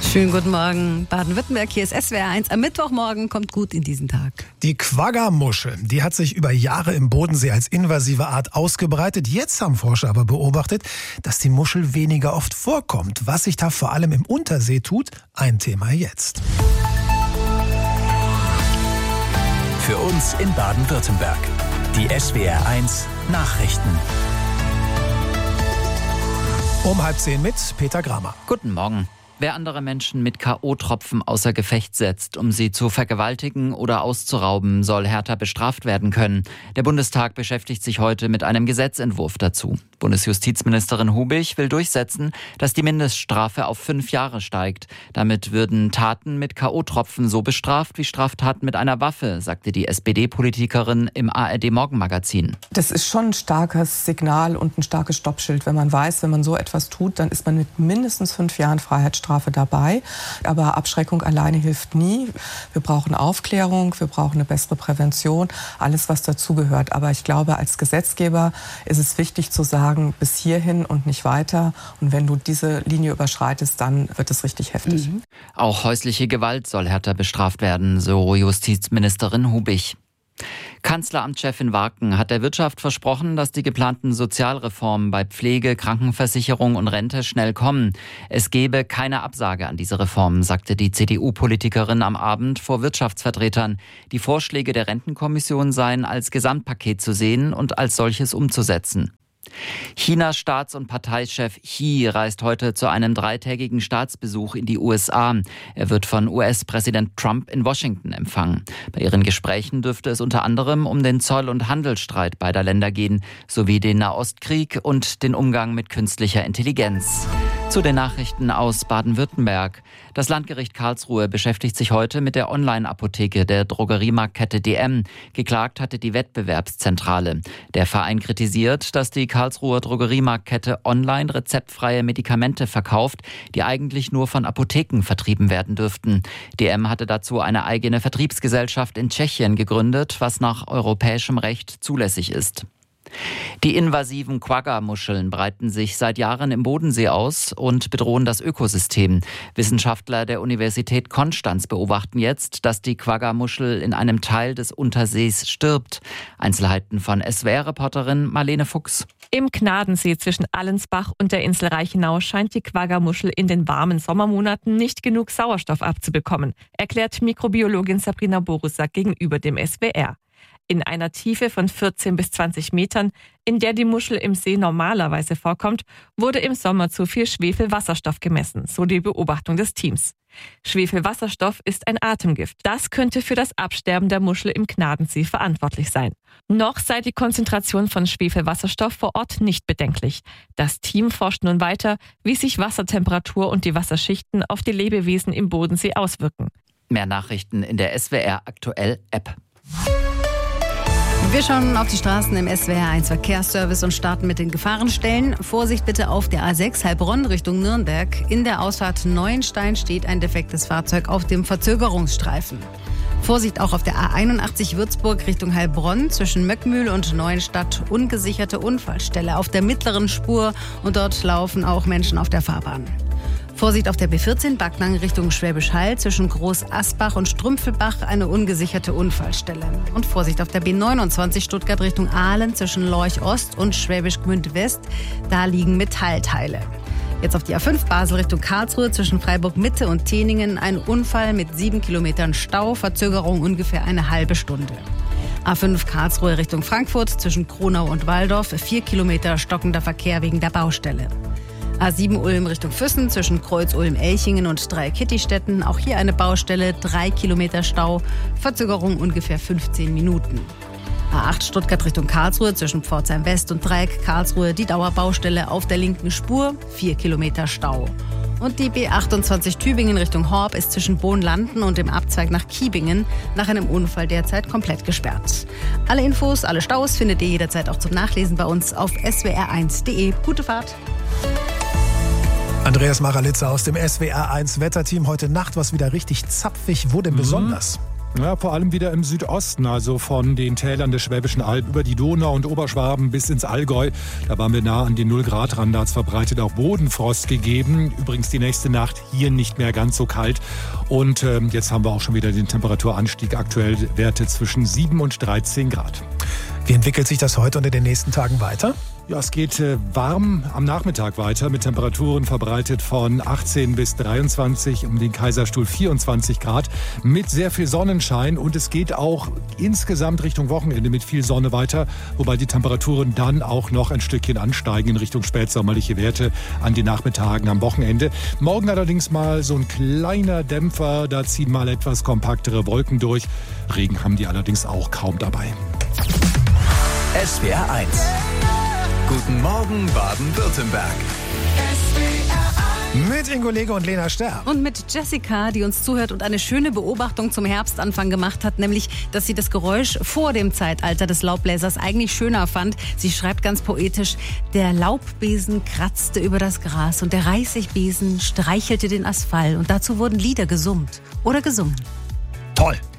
Schönen guten Morgen, Baden-Württemberg. Hier ist SWR 1. Am Mittwochmorgen kommt gut in diesen Tag. Die Quagga-Muschel, die hat sich über Jahre im Bodensee als invasive Art ausgebreitet. Jetzt haben Forscher aber beobachtet, dass die Muschel weniger oft vorkommt. Was sich da vor allem im Untersee tut, ein Thema jetzt. Für uns in Baden-Württemberg. Die SWR 1 Nachrichten. Um 9:30 mit Peter Gramer. Guten Morgen. Wer andere Menschen mit K.O.-Tropfen außer Gefecht setzt, um sie zu vergewaltigen oder auszurauben, soll härter bestraft werden können. Der Bundestag beschäftigt sich heute mit einem Gesetzentwurf dazu. Bundesjustizministerin Hubich will durchsetzen, dass die Mindeststrafe auf 5 Jahre steigt. Damit würden Taten mit K.O.-Tropfen so bestraft wie Straftaten mit einer Waffe, sagte die SPD-Politikerin im ARD-Morgenmagazin. Das ist schon ein starkes Signal und ein starkes Stoppschild, wenn man weiß, wenn man so etwas tut, dann ist man mit mindestens 5 Jahren Freiheitsstrafe dabei. Aber Abschreckung alleine hilft nie. Wir brauchen Aufklärung, wir brauchen eine bessere Prävention, alles was dazugehört. Aber ich glaube, als Gesetzgeber ist es wichtig zu sagen, bis hierhin und nicht weiter. Und wenn du diese Linie überschreitest, dann wird es richtig heftig. Auch häusliche Gewalt soll härter bestraft werden, so Justizministerin Hubich. Kanzleramtschefin Warken hat der Wirtschaft versprochen, dass die geplanten Sozialreformen bei Pflege, Krankenversicherung und Rente schnell kommen. Es gebe keine Absage an diese Reformen, sagte die CDU-Politikerin am Abend vor Wirtschaftsvertretern. Die Vorschläge der Rentenkommission seien als Gesamtpaket zu sehen und als solches umzusetzen. Chinas Staats- und Parteichef Xi reist heute zu einem 3-tägigen Staatsbesuch in die USA. Er wird von US-Präsident Trump in Washington empfangen. Bei ihren Gesprächen dürfte es unter anderem um den Zoll- und Handelsstreit beider Länder gehen, sowie den Nahostkrieg und den Umgang mit künstlicher Intelligenz. Zu den Nachrichten aus Baden-Württemberg. Das Landgericht Karlsruhe beschäftigt sich heute mit der Online-Apotheke der Drogeriemarktkette DM. Geklagt hatte die Wettbewerbszentrale. Der Verein kritisiert, dass die Karlsruher Drogeriemarktkette online rezeptfreie Medikamente verkauft, die eigentlich nur von Apotheken vertrieben werden dürften. DM hatte dazu eine eigene Vertriebsgesellschaft in Tschechien gegründet, was nach europäischem Recht zulässig ist. Die invasiven Quagga-Muscheln breiten sich seit Jahren im Bodensee aus und bedrohen das Ökosystem. Wissenschaftler der Universität Konstanz beobachten jetzt, dass die Quagga-Muschel in einem Teil des Untersees stirbt. Einzelheiten von SWR-Reporterin Marlene Fuchs. Im Gnadensee zwischen Allensbach und der Insel Reichenau scheint die Quagga-Muschel in den warmen Sommermonaten nicht genug Sauerstoff abzubekommen, erklärt Mikrobiologin Sabrina Borusak gegenüber dem SWR. In einer Tiefe von 14 bis 20 Metern, in der die Muschel im See normalerweise vorkommt, wurde im Sommer zu viel Schwefelwasserstoff gemessen, so die Beobachtung des Teams. Schwefelwasserstoff ist ein Atemgift. Das könnte für das Absterben der Muschel im Gnadensee verantwortlich sein. Noch sei die Konzentration von Schwefelwasserstoff vor Ort nicht bedenklich. Das Team forscht nun weiter, wie sich Wassertemperatur und die Wasserschichten auf die Lebewesen im Bodensee auswirken. Mehr Nachrichten in der SWR Aktuell App. Wir schauen auf die Straßen im SWR 1 Verkehrsservice und starten mit den Gefahrenstellen. Vorsicht bitte auf der A6 Heilbronn Richtung Nürnberg. In der Ausfahrt Neuenstein steht ein defektes Fahrzeug auf dem Verzögerungsstreifen. Vorsicht auch auf der A81 Würzburg Richtung Heilbronn zwischen Möckmühl und Neuenstadt. Ungesicherte Unfallstelle auf der mittleren Spur und dort laufen auch Menschen auf der Fahrbahn. Vorsicht auf der B14 Backnang Richtung Schwäbisch Hall zwischen Groß Asbach und Strümpfelbach eine ungesicherte Unfallstelle. Und Vorsicht auf der B29 Stuttgart Richtung Aalen zwischen Lorch Ost und Schwäbisch Gmünd West. Da liegen Metallteile. Jetzt auf die A5 Basel Richtung Karlsruhe zwischen Freiburg Mitte und Teningen. Ein Unfall mit 7 Kilometern Stau, Verzögerung ungefähr eine halbe Stunde. A5 Karlsruhe Richtung Frankfurt zwischen Kronau und Walldorf. 4 Kilometer stockender Verkehr wegen der Baustelle. A7 Ulm Richtung Füssen zwischen Kreuz-Ulm-Elchingen und Dreieck-Kittistetten. Auch hier eine Baustelle, 3 Kilometer Stau, Verzögerung ungefähr 15 Minuten. A8 Stuttgart Richtung Karlsruhe zwischen Pforzheim West und Dreieck Karlsruhe. Die Dauerbaustelle auf der linken Spur, 4 Kilometer Stau. Und die B28 Tübingen Richtung Horb ist zwischen Bohnlanden und dem Abzweig nach Kiebingen nach einem Unfall derzeit komplett gesperrt. Alle Infos, alle Staus findet ihr jederzeit auch zum Nachlesen bei uns auf swr1.de. Gute Fahrt! Andreas Maralitzer aus dem SWR 1 Wetterteam. Heute Nacht war es wieder richtig zapfig. Wo denn besonders? Ja, vor allem wieder im Südosten, also von den Tälern der Schwäbischen Alb über die Donau und Oberschwaben bis ins Allgäu. Da waren wir nah an den 0-Grad-Rand, da hat es verbreitet auch Bodenfrost gegeben. Übrigens die nächste Nacht hier nicht mehr ganz so kalt. Und jetzt haben wir auch schon wieder den Temperaturanstieg, aktuell Werte zwischen 7 und 13 Grad. Wie entwickelt sich das heute und in den nächsten Tagen weiter? Ja, es geht warm am Nachmittag weiter mit Temperaturen verbreitet von 18 bis 23, um den Kaiserstuhl 24 Grad mit sehr viel Sonnenschein. Und es geht auch insgesamt Richtung Wochenende mit viel Sonne weiter, wobei die Temperaturen dann auch noch ein Stückchen ansteigen in Richtung spätsommerliche Werte an den Nachmittagen am Wochenende. Morgen allerdings mal so ein kleiner Dämpfer, da ziehen mal etwas kompaktere Wolken durch. Regen haben die allerdings auch kaum dabei. SWR 1. Guten Morgen Baden-Württemberg. Mit Ingo Lege und Lena Sterr. Und mit Jessica, die uns zuhört und eine schöne Beobachtung zum Herbstanfang gemacht hat, nämlich, dass sie das Geräusch vor dem Zeitalter des Laubbläsers eigentlich schöner fand. Sie schreibt ganz poetisch: Der Laubbesen kratzte über das Gras und der Reisigbesen streichelte den Asphalt und dazu wurden Lieder gesummt oder gesungen. Toll.